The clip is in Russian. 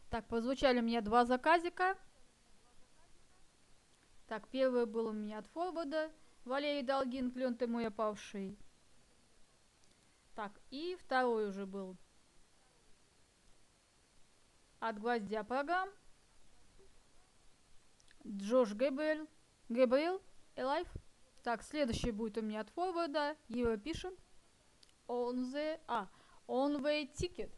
Так, прозвучали у меня два заказика. Так, первый был у меня от Форварда. Валерий Долгин, клен ты мой опавший. Так, и второй уже был от Гвоздя программ. Джош Гэбриэл, Alive. Так, следующий будет у меня от Форварда. Европишен. On the Way Ticket.